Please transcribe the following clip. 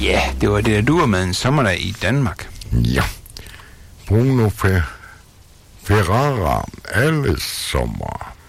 Ja, det var det, der duer med en sommerdag i Danmark. Ja. Bruno Ferrara, alle sommer.